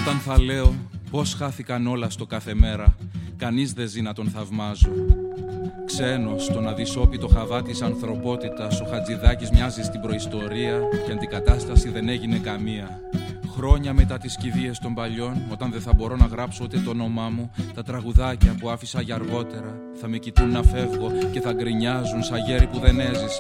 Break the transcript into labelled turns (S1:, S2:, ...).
S1: Όταν θα λέω πως χάθηκαν όλα στο κάθε μέρα, κανείς δεν ζει να τον θαυμάζω. Ξένος στον αδυσόπιτο χαβά της ανθρωπότητας, ο Χατζηδάκης μοιάζει στην προϊστορία και αντικατάσταση δεν έγινε καμία. Χρόνια μετά τις κηδείες των παλιών, όταν δεν θα μπορώ να γράψω ούτε το όνομά μου, τα τραγουδάκια που άφησα για αργότερα θα με κοιτούν να φεύγω και θα γκρινιάζουν σαν γέροι που δεν έζησα.